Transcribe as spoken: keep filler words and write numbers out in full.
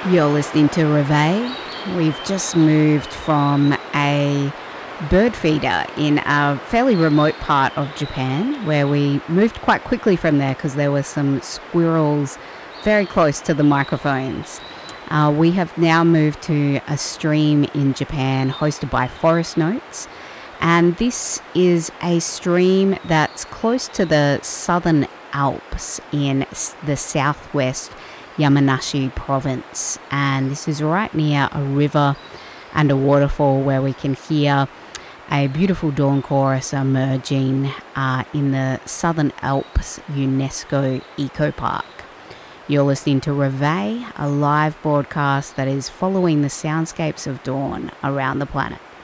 You're listening to Reveille. We've just moved from a bird feeder in a fairly remote part of Japan, where we moved quite quickly from there because there were some squirrels very close to the microphones. Uh, we have now moved to a stream in Japan hosted by Forest Notes, and this is a stream that's close to the Southern Alps in the southwest Yamanashi province, and this is right near a river and a waterfall where we can hear a beautiful dawn chorus emerging uh, in the Southern Alps UNESCO Eco Park. You're listening to Reveille, a live broadcast that is following the soundscapes of dawn around the planet.